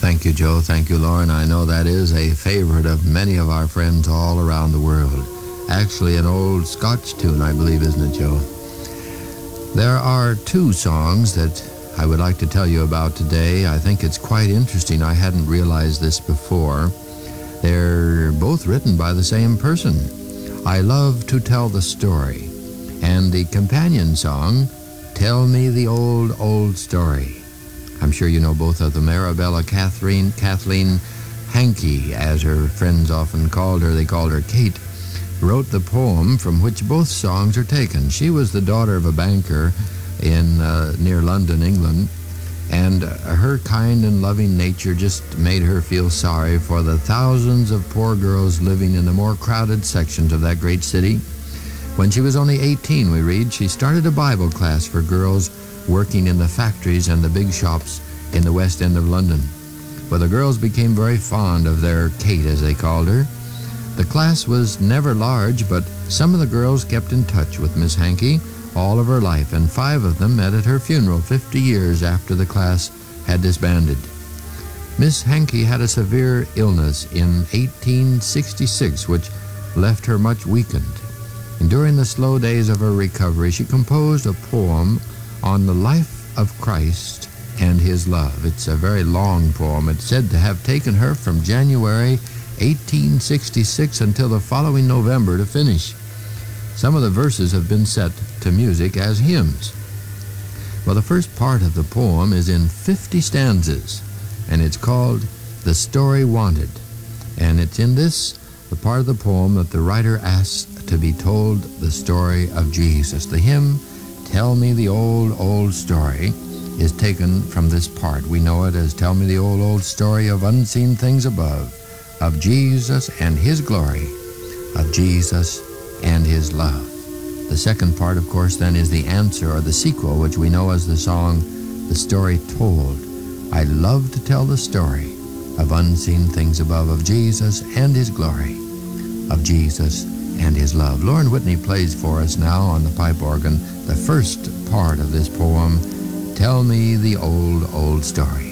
Thank you, Joe. Thank you, Lauren. I know that is a favorite of many of our friends all around the world. Actually, an old Scotch tune, I believe, isn't it, Joe? There are two songs that I would like to tell you about today. I think it's quite interesting. I hadn't realized this before. They're both written by the same person. I Love to Tell the Story, and the companion song, Tell Me the Old, Old Story. I'm sure you know both of them. Arabella Kathleen Hankey, as her friends often called her. They called her Kate, wrote the poem from which both songs are taken. She was the daughter of a banker in near London, England, and her kind and loving nature just made her feel sorry for the thousands of poor girls living in the more crowded sections of that great city. When she was only 18, we read, she started a Bible class for girls working in the factories and the big shops in the West End of London. Well, the girls became very fond of their Kate, as they called her. The class was never large, but some of the girls kept in touch with Miss Hankey all of her life, and 5 of them met at her funeral 50 years after the class had disbanded. Miss Hankey had a severe illness in 1866, which left her much weakened. And during the slow days of her recovery, she composed a poem on the life of Christ and his love. It's a very long poem. It's said to have taken her from January 1866 until the following November to finish. Some of the verses have been set to music as hymns. Well, the first part of the poem is in 50 stanzas, and it's called The Story Wanted. And it's in this, the part of the poem, that the writer asks to be told the story of Jesus. The hymn, Tell Me the Old, Old Story, is taken from this part. We know it as Tell Me the Old, Old Story of Unseen Things Above, of Jesus and His glory, of Jesus and His love. The second part, of course, then is the answer, or the sequel, which we know as the song, The Story Told. I love to tell the story of unseen things above, of Jesus and His glory, of Jesus and His love. Lauren Whitney plays for us now on the pipe organ the first part of this poem, Tell Me the Old, Old Story.